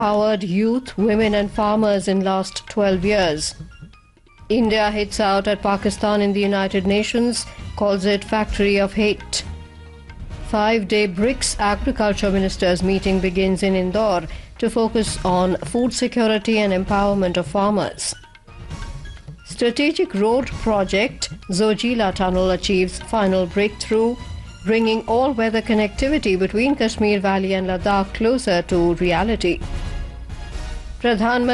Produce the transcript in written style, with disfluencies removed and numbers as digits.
Powered youth, women and farmers in last 12 years. India hits out at Pakistan in the United Nations, calls it factory of hate. 5-day BRICS agriculture ministers meeting begins in Indore to focus on food security and empowerment of farmers. Strategic road project Zojila Tunnel achieves final breakthrough, bringing all-weather connectivity between Kashmir Valley and Ladakh closer to reality. Pradhan